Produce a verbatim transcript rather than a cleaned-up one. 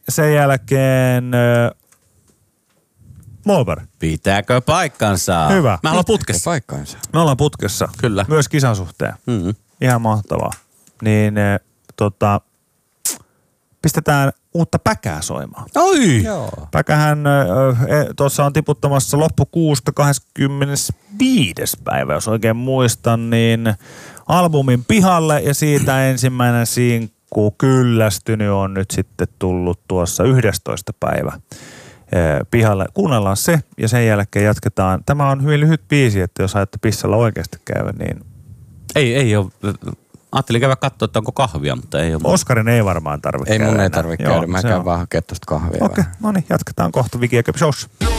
sen jälkeen äh, Molberg. Pitääkö paikkansa? Hyvä. Mä ollaan putkessa. Paikkansa. Me ollaan putkessa. Kyllä. Myös kisan suhteen. Mm-hmm. Ihan mahtavaa. Niin äh, tota, pistetään uutta päkää soimaan. Oi! Joo. Päkähän äh, tuossa on tiputtamassa loppukuusta kahdeskymmenesviides päivä, jos oikein muistan, niin albumin pihalle ja siitä ensimmäinen sinkku Kyllästynyt on nyt sitten tullut tuossa yhdestoista päivä äh, pihalle. Kuunnellaan se ja sen jälkeen jatketaan. Tämä on hyvin lyhyt biisi, että jos ajatte pissalla oikeasti käydä, niin... Ei, ei ole. Ajattelin käydä katsoa, että onko kahvia, mutta ei ole. Oskarin ei varmaan tarvitse Ei käydä. mun ei tarvitse käydä. Mä käyn vaan hakemaan tosta kahvia. Okei, okay, no niin, jatketaan kohta Viki ja Köpi Showssa.